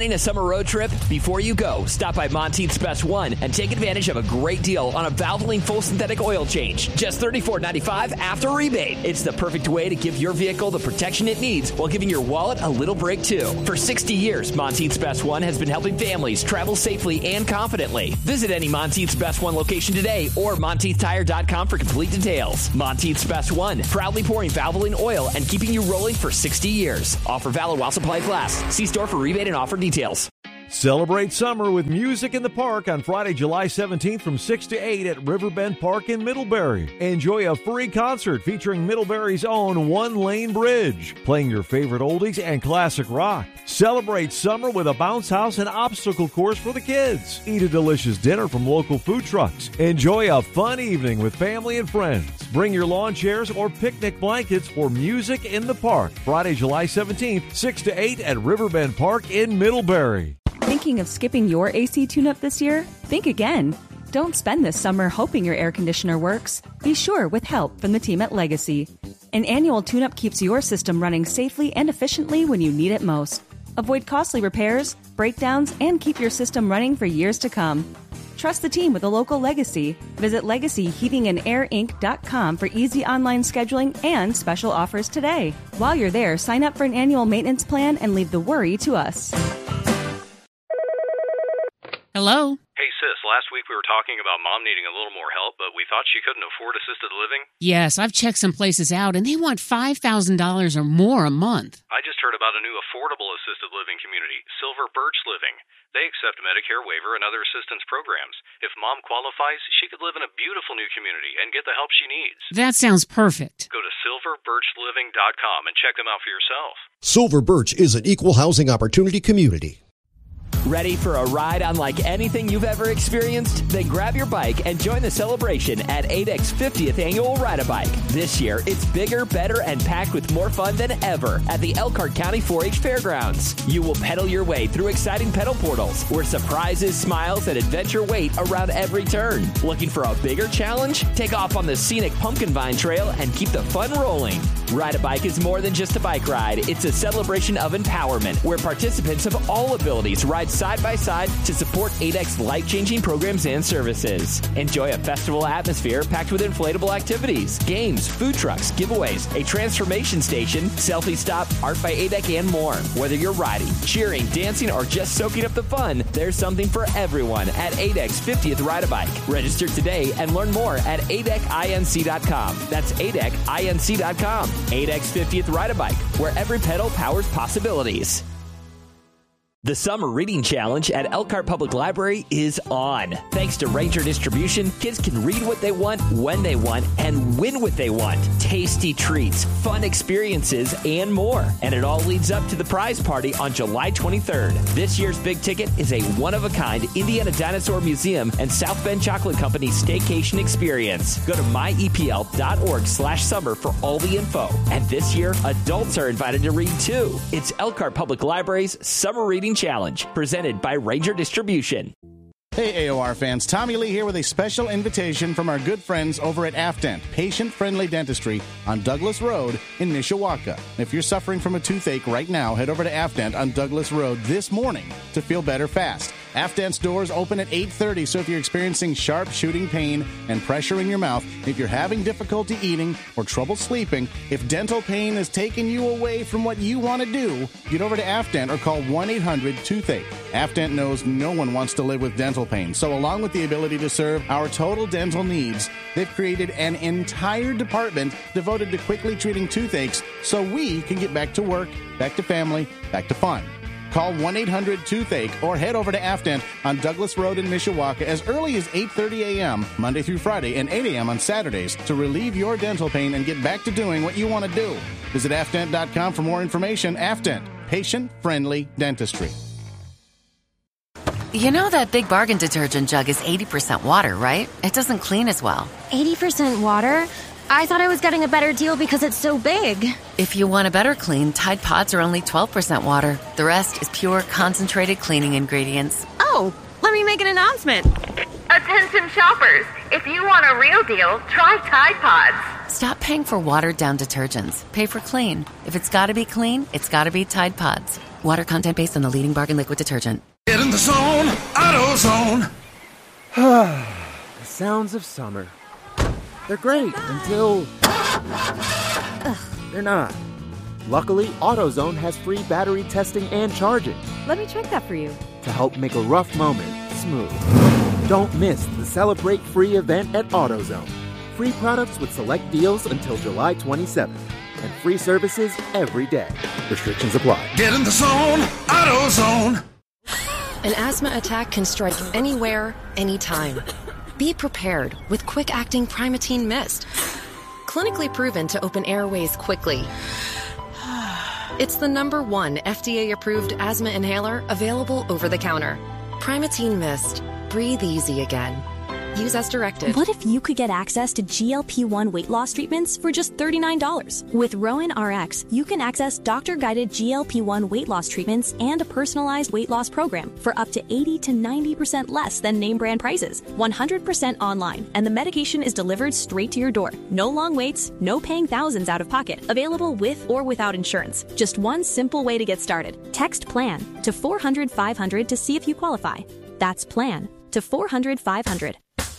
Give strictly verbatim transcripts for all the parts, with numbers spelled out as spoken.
Planning a summer road trip? Before you go, stop by Monteith's Best One and take advantage of a great deal on a Valvoline full synthetic oil change. Just thirty-four ninety-five after rebate. It's the perfect way to give your vehicle the protection it needs while giving your wallet a little break, too. For sixty years, Monteith's Best One has been helping families travel safely and confidently. Visit any Monteith's Best One location today or Monteith Tire dot com for complete details. Monteith's Best One, proudly pouring Valvoline oil and keeping you rolling for sixty years. Offer valid while supplies last. See store for rebate and offer details. Celebrate summer with music in the park on Friday, July seventeenth from six to eight at Riverbend Park in Middlebury. Enjoy a free concert featuring Middlebury's own One Lane Bridge, playing your favorite oldies and classic rock. Celebrate summer with a bounce house and obstacle course for the kids. Eat a delicious dinner from local food trucks. Enjoy a fun evening with family and friends. Bring your lawn chairs or picnic blankets for music in the park. Friday, July seventeenth, six to eight at Riverbend Park in Middlebury. Thinking of skipping your A C tune-up this year? Think again. Don't spend this summer hoping your air conditioner works. Be sure with help from the team at Legacy. An annual tune-up keeps your system running safely and efficiently when you need it most. Avoid costly repairs, breakdowns, and keep your system running for years to come. Trust the team with a local Legacy. Visit legacy heating and air inc dot com for easy online scheduling and special offers today. While you're there, sign up for an annual maintenance plan and leave the worry to us. Hello? Hey, sis, last week we were talking about Mom needing a little more help, but we thought she couldn't afford assisted living. Yes, I've checked some places out, and they want five thousand dollars or more a month. I just heard about a new affordable assisted living community, Silver Birch Living. They accept Medicare waiver and other assistance programs. If Mom qualifies, she could live in a beautiful new community and get the help she needs. That sounds perfect. Go to silver birch living dot com and check them out for yourself. Silver Birch is an equal housing opportunity community. Ready for a ride unlike anything you've ever experienced? Then grab your bike and join the celebration at A D E C's fiftieth Annual Ride-A-Bike. This year, it's bigger, better, and packed with more fun than ever at the Elkhart County four H Fairgrounds. You will pedal your way through exciting pedal portals where surprises, smiles, and adventure wait around every turn. Looking for a bigger challenge? Take off on the scenic Pumpkin Vine Trail and keep the fun rolling. Ride-A-Bike is more than just a bike ride. It's a celebration of empowerment where participants of all abilities ride side by side to support A D E C's life-changing programs and services. Enjoy a festival atmosphere packed with inflatable activities, games, food trucks, giveaways, a transformation station, selfie stop, art by A D E C, and more. Whether you're riding, cheering, dancing, or just soaking up the fun, there's something for everyone at A D E C's fiftieth Ride-A-Bike. Register today and learn more at A D E C inc dot com. That's A D E C inc dot com. A D E C's fiftieth Ride-A-Bike, where every pedal powers possibilities. The Summer Reading Challenge at Elkhart Public Library is on. Thanks to Ranger Distribution, kids can read what they want, when they want, and win what they want. Tasty treats, fun experiences, and more. And it all leads up to the prize party on July twenty-third. This year's big ticket is a one-of-a-kind Indiana Dinosaur Museum and South Bend Chocolate Company staycation experience. Go to my e p l dot org slash summer for all the info. And this year, adults are invited to read too. It's Elkhart Public Library's Summer Reading Challenge, presented by Ranger Distribution. Hey, A O R fans, Tommy Lee here with a special invitation from our good friends over at Afdent, patient-friendly dentistry on Douglas Road in Mishawaka. If you're suffering from a toothache right now, head over to Afdent on Douglas Road this morning to feel better fast. Afdent's doors open at eight thirty, so if you're experiencing sharp shooting pain and pressure in your mouth, if you're having difficulty eating or trouble sleeping, if dental pain is taking you away from what you want to do, get over to Afdent or call one eight hundred toothache. Afdent knows no one wants to live with dental pain, so along with the ability to serve our total dental needs, they've created an entire department devoted to quickly treating toothaches so we can get back to work, back to family, back to fun. Call one eight hundred toothache or head over to Afdent on Douglas Road in Mishawaka as early as eight thirty a.m. Monday through Friday and eight a.m. on Saturdays to relieve your dental pain and get back to doing what you want to do. Visit afdent dot com for more information. Afdent, patient-friendly dentistry. You know that Big Bargain detergent jug is eighty percent water, right? It doesn't clean as well. eighty percent water? I thought I was getting a better deal because it's so big. If you want a better clean, Tide Pods are only twelve percent water. The rest is pure, concentrated cleaning ingredients. Oh, let me make an announcement. Attention shoppers, if you want a real deal, try Tide Pods. Stop paying for watered-down detergents. Pay for clean. If it's gotta be clean, it's gotta be Tide Pods. Water content based on the leading bargain liquid detergent. Get in the zone, AutoZone. The sounds of summer. They're great until they're not. Luckily, AutoZone has free battery testing and charging. Let me check that for you. To help make a rough moment smooth. Don't miss the Celebrate Free event at AutoZone. Free products with select deals until July twenty-seventh. And free services every day. Restrictions apply. Get in the zone, AutoZone. An asthma attack can strike anywhere, anytime. Be prepared with quick-acting Primatene Mist. Clinically proven to open airways quickly. It's the number one F D A-approved asthma inhaler available over the counter. Primatene Mist. Breathe easy again. Use as directed. What if you could get access to G L P one weight loss treatments for just thirty-nine dollars? With Rowan R X, you can access doctor-guided G L P one weight loss treatments and a personalized weight loss program for up to eighty to ninety percent less than name brand prices. one hundred percent online, and the medication is delivered straight to your door. No long waits, no paying thousands out of pocket. Available with or without insurance. Just one simple way to get started. Text PLAN to four hundred five hundred to see if you qualify. That's PLAN to four hundred five hundred.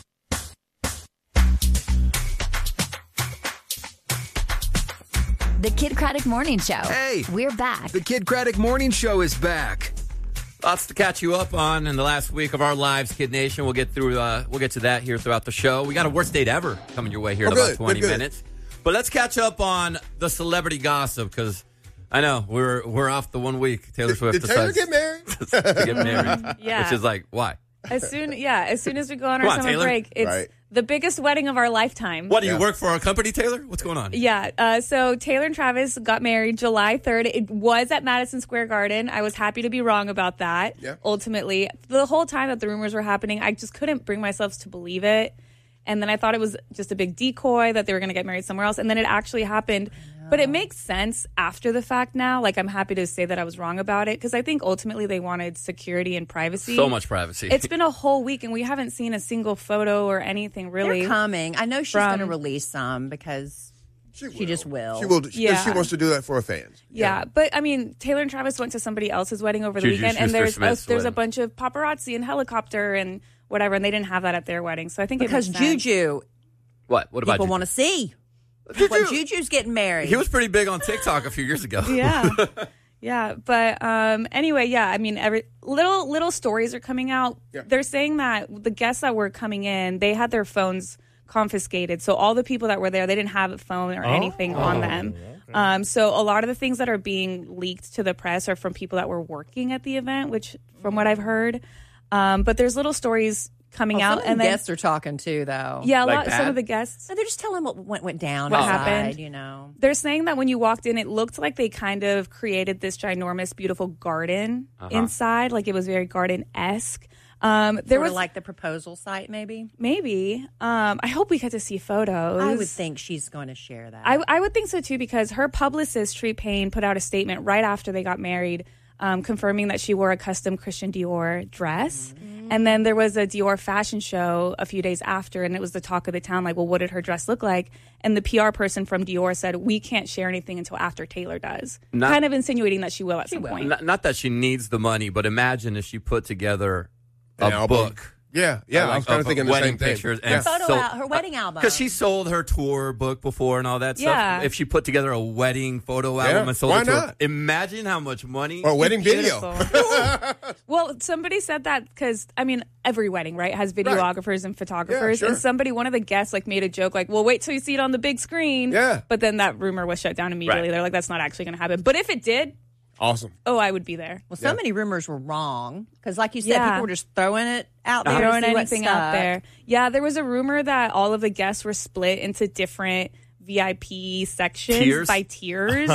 The Kid Craddock Morning Show. Hey! We're back. The Kid Craddock Morning Show is back. Lots to catch you up on in the last week of our lives, Kid Nation. We'll get through. Uh, we'll get to that here throughout the show. We got a worst date ever coming your way here oh, in good, about twenty good, good. minutes. But let's catch up on the celebrity gossip because I know we're we're off the one week. Taylor did, Swift did Taylor decides get married? to get married, Yeah. which is like why? As soon, yeah, as soon as we go on Come our on, summer Taylor. break, it's Right. the biggest wedding of our lifetime. What do you work for? Our company, Taylor? What's going on? Yeah, uh, so Taylor and Travis got married July third. It was at Madison Square Garden. I was happy to be wrong about that. Yeah. Ultimately, the whole time that the rumors were happening, I just couldn't bring myself to believe it. And then I thought it was just a big decoy that they were going to get married somewhere else. And then it actually happened. But it makes sense after the fact now. Like, I'm happy to say that I was wrong about it because I think ultimately they wanted security and privacy. So much privacy. It's been a whole week and we haven't seen a single photo or anything really. They're coming. I know she's from- going to release some because she, she just will. She will. She, Yeah. she wants to do that for her fans. Yeah, but I mean, Taylor and Travis went to somebody else's wedding over the Juju weekend, and there's Schuster-Smith's a, there's a wedding. bunch of paparazzi and helicopter and whatever, and they didn't have that at their wedding. So I think Because it makes sense. Juju, What? What about people Juju? want to see. Juju. When Juju's getting married. He was pretty big on TikTok a few years ago. Yeah, yeah. But um, anyway, yeah. I mean, every little little stories are coming out. Yeah. They're saying that the guests that were coming in, they had their phones confiscated. So all the people that were there, they didn't have a phone or anything on them. Um, so a lot of the things that are being leaked to the press are from people that were working at the event, which from what I've heard. Um, but there's little stories coming Oh, out, some of the and then guests are talking too, though. yeah, a Like lot, some Pat? of the guests. No, they're just telling what went went down. What outside, happened? You know. They're saying that when you walked in, it looked like they kind of created this ginormous, beautiful garden Uh-huh. inside. Like it was very garden-esque. Um, there Sort was of like the proposal site, maybe. maybe. Um, I hope we get to see photos. I would think she's going to share that. I, I would think so too, because her publicist Tree Payne put out a statement right after they got married, um, confirming that she wore a custom Christian Dior dress. Mm-hmm. And then there was a Dior fashion show a few days after, and it was the talk of the town. Like, well, what did her dress look like? And the P R person from Dior said, we can't share anything until after Taylor does. Not- kind of insinuating that she will at some will. point. Not, not that she needs the money, but imagine if she put together a An album. book. Yeah, yeah. Uh, I was kind of of thinking the wedding same thing. pictures Yeah. and Photo sold- al- her wedding album. Because she sold her tour book before and all that Yeah. stuff. If she put together a wedding photo Yeah, album and sold why it to her, not? imagine how much money. Or a wedding video. Beautiful. Well, somebody said that because, I mean, every wedding, right, has videographers and photographers. Yeah, sure. And somebody, one of the guests, like, made a joke, like, well, wait till you see it on the big screen. Yeah. But then that rumor was shut down immediately. Right. They're like, that's not actually going to happen. But if it did, Awesome. oh, I would be there. Well, so Yeah. many rumors were wrong because, like you said, Yeah. people were just throwing it out there, Throwing to see what anything out stuck. there. Yeah, there was a rumor that all of the guests were split into different V I P sections Tiers? by tiers.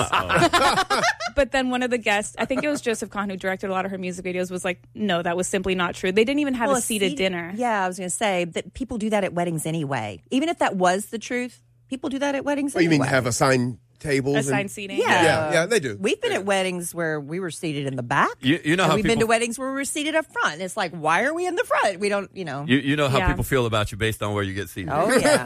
But then one of the guests, I think it was Joseph Kahn, who directed a lot of her music videos, was like, no, that was simply not true. They didn't even have Well, a seated seat- dinner. Yeah, I was going to say that people do that at weddings anyway. Even if that was the truth, people do that at weddings Well, you anyway. mean have assigned tables. Assigned and, seating. Yeah. yeah, yeah, they do. We've been at weddings where we were seated in the back. You, you know and how we've people, been to weddings where we were seated up front. It's like, why are we in the front? We don't, you know. You, you know how Yeah. people feel about you based on where you get seated. Oh, yeah.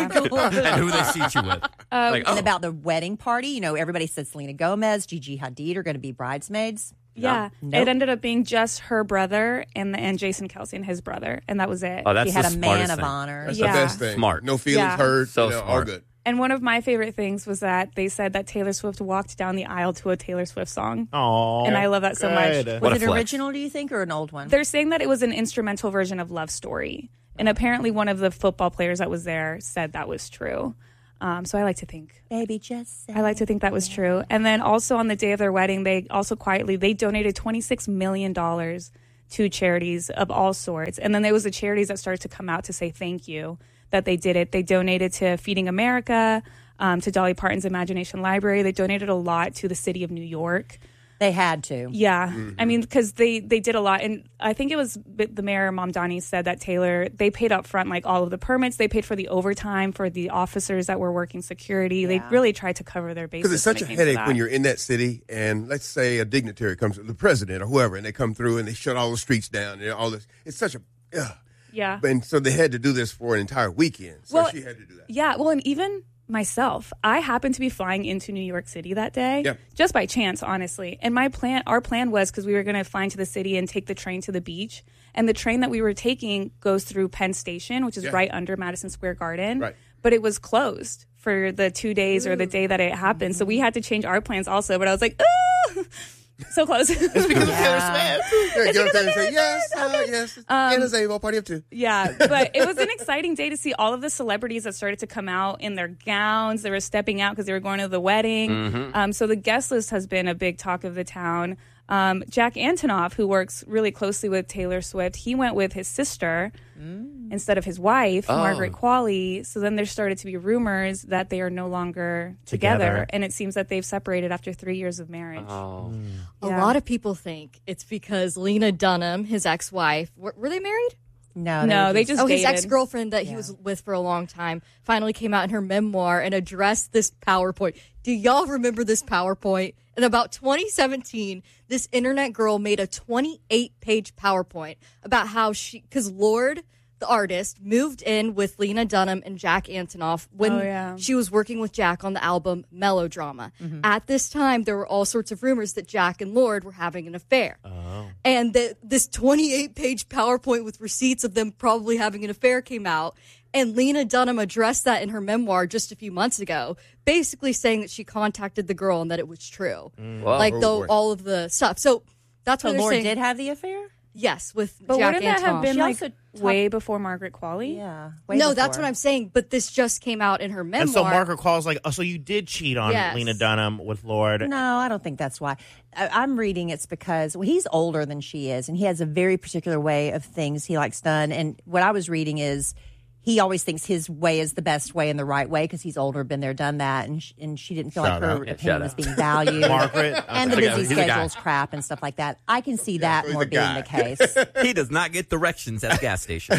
And who they seat you with. Uh, like, And oh. about the wedding party, you know, everybody said Selena Gomez, Gigi Hadid are going to be bridesmaids. Yeah, Nope. it ended up being just her brother and the, and Jason Kelsey and his brother, and that was it. Oh, that's She had the a man smartest of thing. honor. That's Yeah. the best thing. Smart. No feelings Yeah. hurt. So you know, all smart. good. And one of my favorite things was that they said that Taylor Swift walked down the aisle to a Taylor Swift song. Oh, And I love that so much. good. What Was a it flex. original, do you think, or an old one? They're saying that it was an instrumental version of Love Story. And apparently one of the football players that was there said that was true. Um, so I like to think. Baby, just say I like to think that was true. And then also on the day of their wedding, they also quietly, they donated twenty-six million dollars to charities of all sorts. And then there was the charities that started to come out to say thank you that they did it. They donated to Feeding America, um, to Dolly Parton's Imagination Library. They donated a lot to the city of New York. They had to. Yeah. Mm-hmm. I mean, because they, they did a lot. And I think it was the mayor, Mamdani, said that Taylor, they paid up front, like all of the permits. They paid for the overtime for the officers that were working security. They really tried to cover their bases. Because it's such a when it came to headache that. when you're in that city, and let's say a dignitary comes, the president or whoever, and they come through and they shut all the streets down and all this. It's such a, ugh. Yeah. And so they had to do this for an entire weekend. So Well, she had to do that. Yeah. Well, and even myself, I happened to be flying into New York City that day, Yeah. just by chance, honestly. And my plan, our plan was because we were going to fly into the city and take the train to the beach. And the train that we were taking goes through Penn Station, which is Yeah. right under Madison Square Garden. Right. But it was closed for the two days or the day that it happened. So we had to change our plans also. But I was like, oh, so close. It's because of Taylor Swift. Yeah, get up there and say, yes, uh, yes. Um, and a Zabo party of two. Yeah, but it was an exciting day to see all of the celebrities that started to come out in their gowns. They were stepping out because they were going to the wedding. Mhm. Um, so the guest list has been a big talk of the town. Um, Jack Antonoff, who works really closely with Taylor Swift, he went with his sister instead of his wife, Oh. Margaret Qualley. So then there started to be rumors that they are no longer together. Together. And it seems that they've separated after three years of marriage. Oh. A Yeah. lot of people think it's because Lena Dunham, his ex-wife, were, were they married? No, No, were they just oh, his dated. ex-girlfriend that he was with for a long time finally came out in her memoir and addressed this PowerPoint. Do y'all remember this PowerPoint? In about twenty seventeen, this internet girl made a twenty-eight page PowerPoint about how she, because Lorde, the artist, moved in with Lena Dunham and Jack Antonoff when Oh, yeah. she was working with Jack on the album Melodrama. At this time, there were all sorts of rumors that Jack and Lorde were having an affair. And the, this twenty-eight page PowerPoint with receipts of them probably having an affair came out. And Lena Dunham addressed that in her memoir just a few months ago, basically saying that she contacted the girl and that it was true. Wow. Like, Oh, though, boy. all of the stuff. So that's So what they're Lorde saying. did have the affair? Yes, with But Jack wouldn't that have Antonoff. been She like also talked- way before Margaret Qualley? Yeah. way No, that's before. what I'm saying. But this just came out in her memoir. And so Margaret calls like, oh, so you did cheat on Yes. Lena Dunham with Lorde. No, I don't think that's why. I, I'm reading it's because well, he's older than she is, and he has a very particular way of things he likes done. And what I was reading is he always thinks his way is the best way and the right way because he's older, been there, done that, and sh- and she didn't feel Shout like her out. Yeah, opinion shout was out. being valued. Margaret. And the Okay. busy He's a guy. schedules crap and stuff like that. I can see that so he's more a being guy. the case. He does not get directions at a gas station.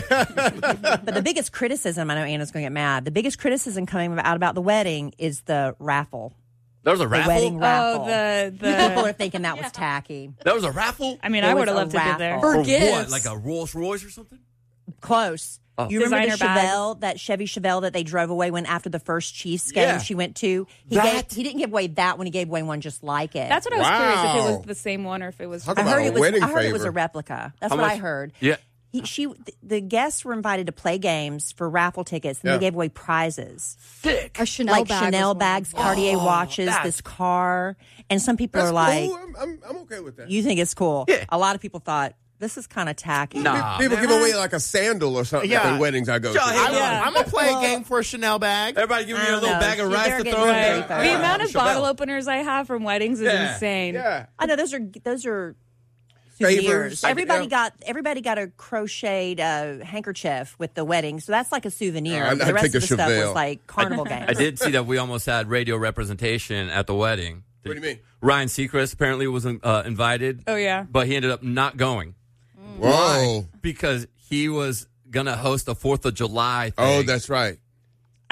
But the biggest criticism, I know Anna's going to get mad, the biggest criticism coming out about the wedding is the raffle. There was a The raffle? wedding raffle. Oh, the People the. are thinking that was tacky. There was a raffle? I mean, There I was would have a loved to be there. raffle. For Or gifts. what? Like a Rolls Royce or something? Close. Oh. You remember the Designer bags. Chevelle, that Chevy Chevelle that they drove away when after the first Chiefs game Yeah. she went to? He That? gave, he didn't give away that one. He gave away one just like it. That's what I was curious if it Wow. was the same one or if it was. Talk I about heard a it was. wedding I heard it was favor. a replica. That's How what much? I heard. Yeah. He, she, the, the guests were invited to play games for raffle tickets, and Yeah. they gave away prizes Thick. A Chanel like bag. Chanel was one. bags, Cartier Oh, watches, that's- this car, and some people That's are like, cool. I'm, I'm, I'm okay with that. "You think it's cool?" Yeah. A lot of people thought this is kind of tacky. Nah. People man. give away like a sandal or something Yeah. at the weddings I go to. Y'all hate I'm, Yeah. yeah. I'm going to play a game for a Chanel bag. Everybody give me I a don't little know. bag of She- rice they're to getting throw in very there. thorough. The Yeah. amount of Chevelle. bottle openers I have from weddings is Yeah. insane. Yeah. I know those are those are Favors. souvenirs. I- Everybody yeah. got everybody got a crocheted uh, handkerchief with the wedding, so that's like a souvenir. Uh, I'd- the I'd rest take of a the stuff was Chevelle. like carnival games. I did see that we almost had radio representation at the wedding. What do you mean? Ryan Seacrest apparently was uh, invited. Oh, yeah. But he ended up not going. Whoa. Why? Because he was going to host a fourth of July thing. Oh, that's right.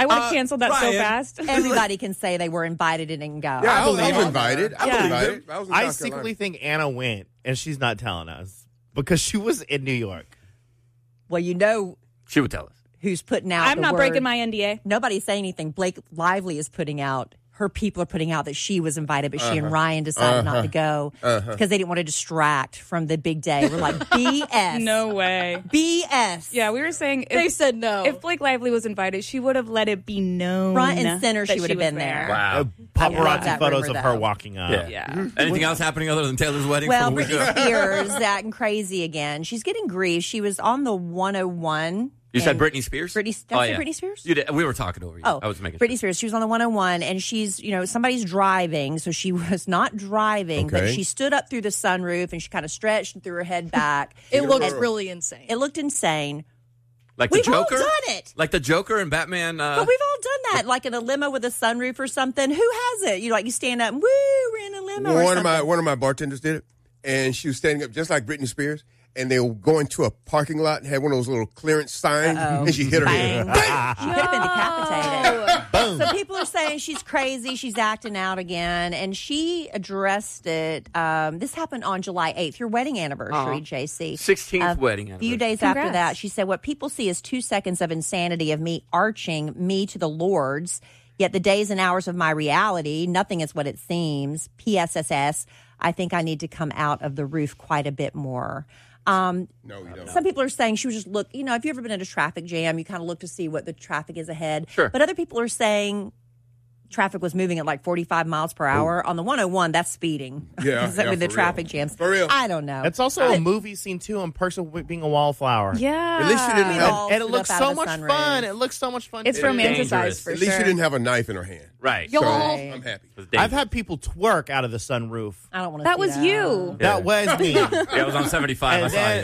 I would have Uh, canceled that so Ryan. fast. Everybody can say they were invited and didn't go. Yeah, I was, believe I was it. invited. I was Yeah. invited. I was in I South secretly Carolina. think Anna went, and she's not telling us because she was in New York. Well, you know She would tell us. who's putting out I'm the not word. breaking my N D A. Nobody's saying anything. Blake Lively is putting out, her people are putting out that she was invited, but she and Uh-huh. Ryan decided Uh-huh. not to go because Uh-huh. they didn't want to distract from the big day. We're like, B S. No way. B S. Yeah, we were saying if, They said no. if Blake Lively was invited, she would have let it be known. Front and center, that she would have was been there. Wow. Uh, I love paparazzi that photos rumor, of her though. walking up. Yeah. Yeah. Anything else happening other than Taylor's wedding? Well, from a week Britney ago? Spears is acting crazy again. She's getting grief. She was on the one oh one. You said and- Britney Spears? Britney, did oh, I say yeah. Britney Spears? You did. We were talking over you. Oh, I was making Britney sure. Spears. She was on the one oh one, and she's, you know, somebody's driving, so she was not driving, but Okay. she stood up through the sunroof and she kind of stretched and threw her head back. It looked And really insane. It looked insane. Like the We've all Joker? done it. Like the Joker and Batman. Uh, But we've all done that, like in a limo with a sunroof or something. Who has it? You know, like you stand up and woo, we're in a limo. or One of something. my one of my bartenders did it, and she was standing up just like Britney Spears, and they were going to a parking lot and had one of those little clearance signs, Uh-oh. and she hit her Bang. head. She could have been decapitated. Boom. So people are saying she's crazy. She's acting out again, and she addressed it. Um, this happened on July eighth, your wedding anniversary, Uh-huh. J C. sixteenth wedding A anniversary. few days Congrats. after that, she said, "What people see is two seconds of insanity of me arching me to the Lord's. Yet the days and hours of my reality, nothing is what it seems. P S S S. I think I need to come out of the roof quite a bit more." Um, No, you don't. some people are saying she was just look, you know, if you've ever been in a traffic jam, you kind of look to see what the traffic is ahead. Sure. But other people are saying traffic was moving at like forty-five miles per hour. On the one oh one, that's speeding. Yeah, Is that yeah, with the for traffic real. jams. For real. I don't know. It's also a movie scene too. In person with being a wallflower. Yeah. At least she didn't have. All and it stood looks up out so of the much sunroof. fun. It looks so much fun. It's to do. romanticized dangerous. for At least sure. she didn't have a knife in her hand. Right. So Right. I'm happy. It was dangerous. I've had people twerk out of the sunroof. I don't want to That was you. Yeah. That was me. Yeah, it was on seventy-five. I And saw then- you.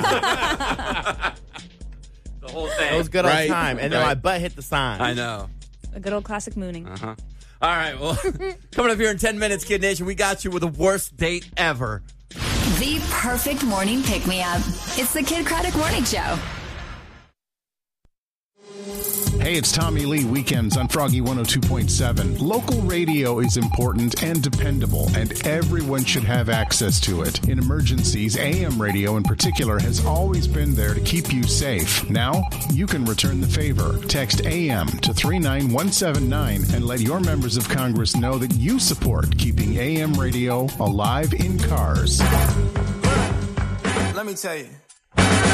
yeah, The whole thing. it was good old Right. time. And then Right. my butt hit the sign. I know. A good old classic mooning. Uh-huh. All right. Well, coming up here in ten minutes, Kid Nation, we got you with the worst date ever. The perfect morning pick-me-up. It's the Kid Craddock Morning Show. Hey, it's Tommy Lee, weekends on Froggy one oh two point seven. Local radio is important and dependable, and everyone should have access to it. In emergencies, A M radio in particular has always been there to keep you safe. Now, you can return the favor. Text A M to three nine one seven nine and let your members of Congress know that you support keeping A M radio alive in cars. Let me tell you.